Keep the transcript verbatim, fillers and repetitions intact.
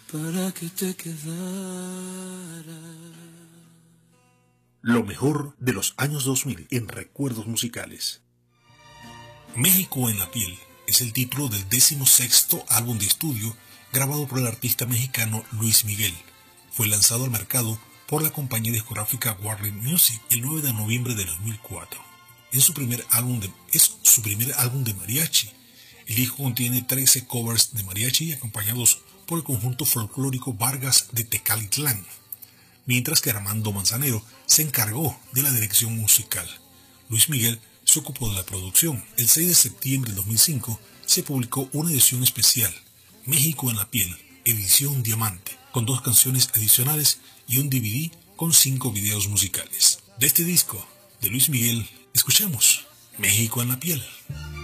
para que te quedara. Lo mejor de los años dos mil en recuerdos musicales. México en la piel es el título del decimosexto álbum de estudio grabado por el artista mexicano Luis Miguel. Fue lanzado al mercado por la compañía discográfica Warner Music el nueve de noviembre de dos mil cuatro. Es su primer álbum de, es su primer álbum de mariachi. El disco contiene trece covers de mariachi acompañados por el conjunto folclórico Vargas de Tecalitlán, mientras que Armando Manzanero se encargó de la dirección musical. Luis Miguel se ocupó de la producción. El seis de septiembre del dos mil cinco se publicó una edición especial, México en la piel, edición diamante, con dos canciones adicionales y un D V D con cinco videos musicales. De este disco de Luis Miguel, escuchemos México en la piel.